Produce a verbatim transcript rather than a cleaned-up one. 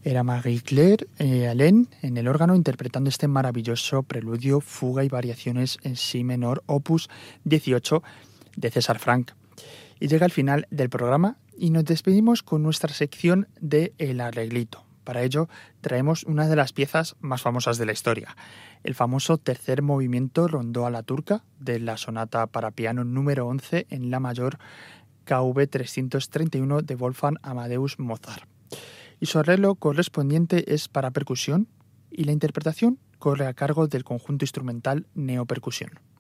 Era Marie-Claire eh, Alain en el órgano interpretando este maravilloso preludio, fuga y variaciones en si menor, opus dieciocho de César Franck. Y llega el final del programa y nos despedimos con nuestra sección de El Arreglito. Para ello traemos una de las piezas más famosas de la historia, el famoso tercer movimiento rondó a la turca de la sonata para piano número once en la mayor K V trescientos treinta y uno de Wolfgang Amadeus Mozart. Y su arreglo correspondiente es para percusión y la interpretación corre a cargo del conjunto instrumental Neopercusión.